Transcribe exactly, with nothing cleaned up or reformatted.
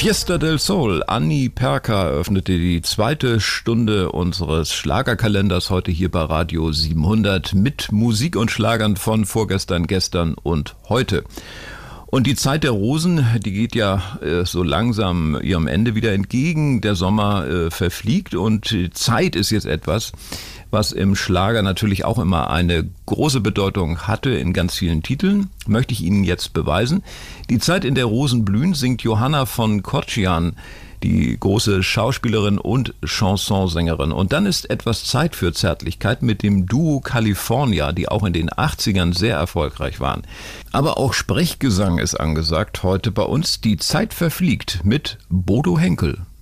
Fiesta del Sol. Anni Perka eröffnete die zweite Stunde unseres Schlagerkalenders heute hier bei Radio siebenhundert mit Musik und Schlagern von vorgestern, gestern und heute. Und die Zeit der Rosen, die geht ja äh, so langsam ihrem Ende wieder entgegen. Der Sommer äh, verfliegt und Zeit ist jetzt etwas, was im Schlager natürlich auch immer eine große Bedeutung hatte in ganz vielen Titeln, möchte ich Ihnen jetzt beweisen. Die Zeit, in der Rosen blühen, singt Johanna von Kocjan, die große Schauspielerin und Chansonsängerin. Und dann ist etwas Zeit für Zärtlichkeit mit dem Duo California, die auch in den achtzigern sehr erfolgreich waren. Aber auch Sprechgesang ist angesagt heute bei uns. Die Zeit verfliegt mit Bodo Henkel.